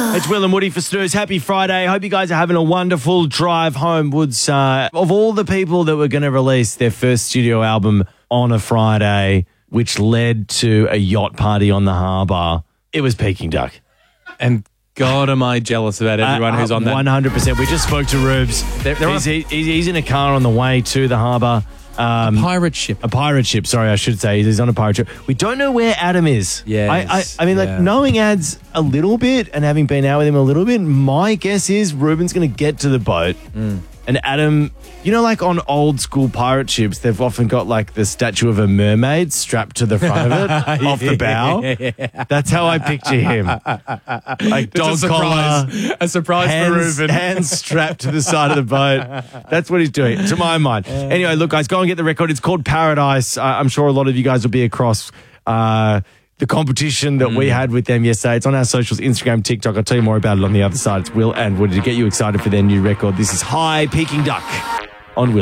It's Will and Woody for Snooze. Happy Friday. Hope you guys are having a wonderful drive home. Woods, of all the people that were going to release their first studio album on a Friday, which led to a yacht party on the harbour, it was Peking Duck. And God, am I jealous about everyone who's on that. 100%. We just spoke to Rubes. He's in a car on the way to the harbour. A pirate ship. A pirate ship, sorry, I should say. He's on a pirate ship. We don't know where Adam is. Yes. I mean, knowing Ads a little bit and having been out with him a little bit, my guess is Ruben's going to get to the boat. And Adam, you know, like on old school pirate ships, they've often got like the statue of a mermaid strapped to the front of it off the bow. Yeah. That's how I picture him. Like dog collar. A surprise for Ruben. Hands strapped to the side of the boat. That's what he's doing, to my mind. Anyway, look, guys, go and get the record. It's called Paradise. I'm sure a lot of you guys will be across the competition that we had with them yesterday. It's on our socials, Instagram, TikTok. I'll tell you more about it on the other side. It's Will and Woody to get you excited for their new record. This is High Peking Duck on Will.